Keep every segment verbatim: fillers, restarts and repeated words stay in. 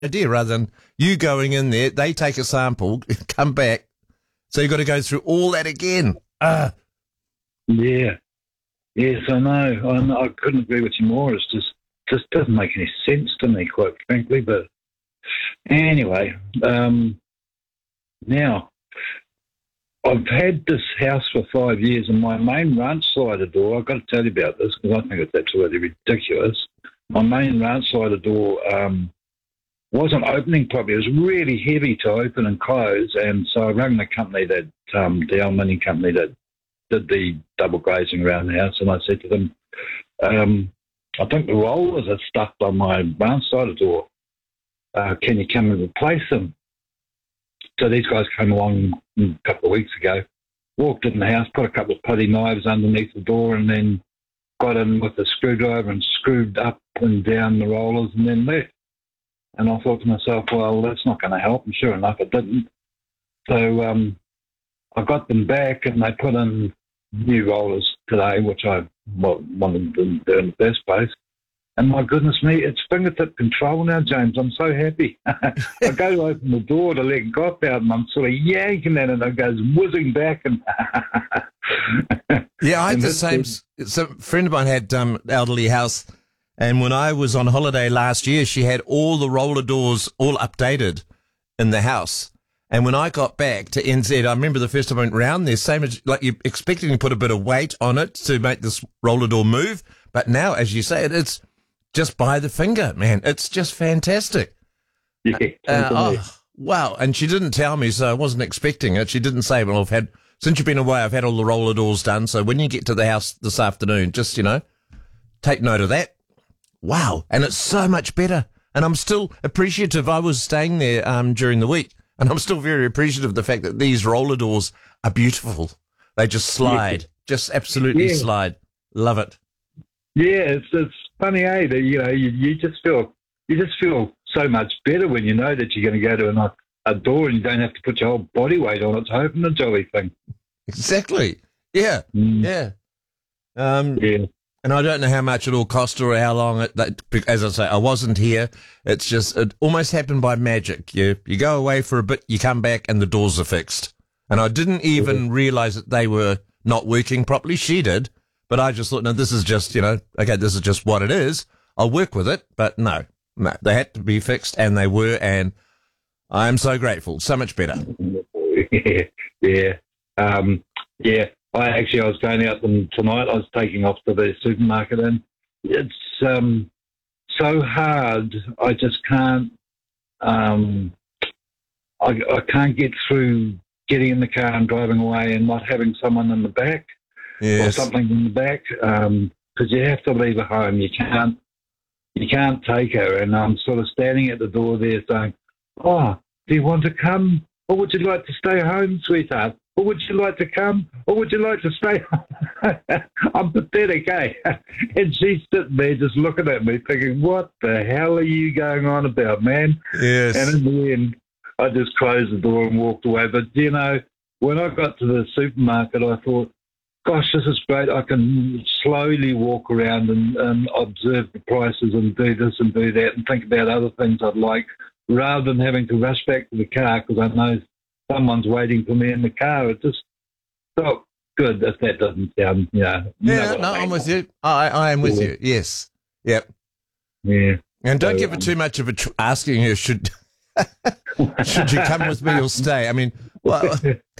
idea rather than you going in there, they take a sample, come back. So you've got to go through all that again. Ah. Yeah. Yes, I know. I know. I couldn't agree with you more. It's just just doesn't make any sense to me, quite frankly. But anyway, um, now I've had this house for five years, and my main ranch slider door, I've got to tell you about this because I think it's absolutely ridiculous. My main ranch slider door um, wasn't opening properly. It was really heavy to open and close, and so I rang the company, that um, the aluminium company that did the double glazing around the house, and I said to them, um, I think the rollers are stuck on my ranch slider door. Uh, can you come and replace them? So these guys came along a couple of weeks ago, walked in the house, put a couple of putty knives underneath the door, and then got in with a screwdriver and screwed up and down the rollers and then left. And I thought to myself, well, that's not going to help. And sure enough, it didn't. So um, I got them back, and they put in new rollers today, which I well, wanted to do in the first place. And my goodness me, it's fingertip control now, James. I'm so happy. I go to open the door to let Goth out, and I'm sort of yanking at it, and it goes whizzing back. And yeah, I had the same. So a friend of mine had um, elderly house, and when I was on holiday last year, she had all the roller doors all updated in the house. And when I got back to N Z, I remember the first time I went round there, same as like you're expecting to put a bit of weight on it to make this roller door move. But now, as you say, it, it's just by the finger, man. It's just fantastic. Yeah, uh, oh, wow. And she didn't tell me, so I wasn't expecting it. She didn't say, well, I've had, since you've been away, I've had all the roller doors done. So when you get to the house this afternoon, just, you know, take note of that. Wow. And it's so much better. And I'm still appreciative. I was staying there um, during the week, and I'm still very appreciative of the fact that these roller doors are beautiful. They just slide, yeah. just absolutely yeah. slide. Love it. Yeah, it's it's funny, eh? That, you know, you, you just feel you just feel so much better when you know that you're going to go to a, a door and you don't have to put your whole body weight on it to open the jolly thing. Exactly. Yeah. Mm. Yeah. Um, yeah. And I don't know how much it all cost or how long it, that, as I say, I wasn't here. It's just, it almost happened by magic. You, you go away for a bit, you come back and the doors are fixed. And I didn't even mm-hmm. realize that they were not working properly. She did, but I just thought, no, this is just, you know, okay, this is just what it is. I'll work with it. But no, no, they had to be fixed and they were. And I am so grateful. So much better. Yeah. Yeah. Um, yeah. I actually, I was going out them tonight. I was taking off to the supermarket, and it's um, so hard. I just can't. Um, I, I can't get through getting in the car and driving away and not having someone in the back yes. or something in the back, because um, you have to leave her home. You can't. You can't take her, and I'm sort of standing at the door there saying, "Oh, do you want to come, or would you like to stay home, sweetheart? Or would you like to come? Or would you like to stay? I'm pathetic, eh? And she's sitting there just looking at me thinking, what the hell are you going on about, man? Yes. And in the end, I just closed the door and walked away. But, you know, when I got to the supermarket, I thought, gosh, this is great. I can slowly walk around and, and observe the prices and do this and do that and think about other things I'd like, rather than having to rush back to the car because I know someone's waiting for me in the car. It just felt good, if that doesn't sound, you know. Yeah, no, I'm with you. I, I am with yeah. you. Yes. Yep. Yeah. And don't so, give it too much of a tr- asking her, should should you come with me or stay? I mean, well.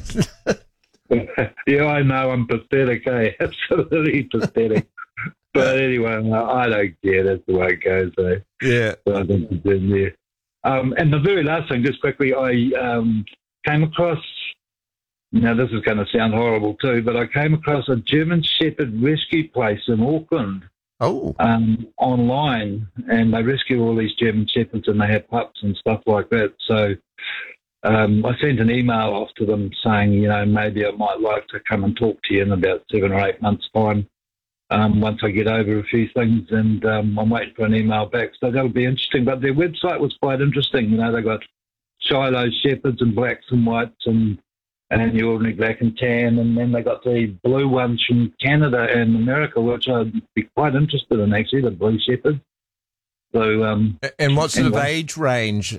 Yeah, I know. I'm pathetic, eh? Absolutely pathetic. But anyway, I don't care. That's the way it goes, eh? Yeah. So I think it's in there. Um, and the very last thing, just quickly, I um, came across, now this is going to sound horrible too, but I came across a German Shepherd rescue place in Auckland oh. um, online, and they rescue all these German Shepherds and they have pups and stuff like that. So um, I sent an email off to them saying, you know, maybe I might like to come and talk to you in about seven or eight months' time. Um, once I get over a few things, and um, I'm waiting for an email back. So that'll be interesting. But their website was quite interesting. You know, they got Shiloh Shepherds and blacks and whites and, and the ordinary black and tan, and then they got the blue ones from Canada and America, which I'd be quite interested in, actually, the blue Shepherds. So, um, And what sort Anyway. of age range